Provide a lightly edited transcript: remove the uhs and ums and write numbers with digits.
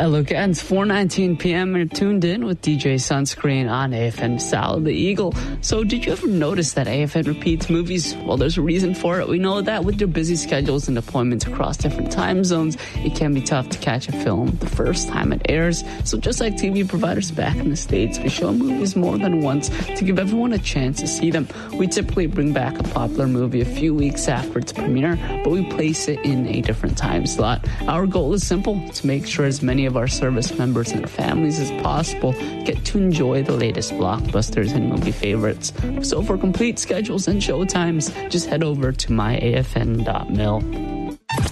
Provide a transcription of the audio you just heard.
Look, it's 4:19 p.m. You're tuned in with DJ Sunscreen on AFN Sal the Eagle. So did you ever notice that AFN repeats movies? Well, there's a reason for it. We know that with their busy schedules and appointments across different time zones, it can be tough to catch a film the first time it airs. So just like TV providers back in the States, we show movies more than once to give everyone a chance to see them. We typically bring back a popular movie a few weeks after its premiere, but we place it in a different time slot. Our goal is simple, to make sure as many of our service members and their families as possible get to enjoy the latest blockbusters and movie favorites. So for complete schedules and showtimes, just head over to myafn.mil.